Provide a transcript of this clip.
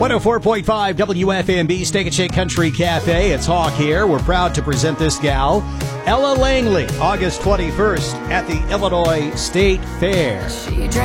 104.5 WFMB Steak and Shake Country Cafe. It's Hawk here. We're proud to present this gal, Ella Langley, August 21st at the Illinois State Fair.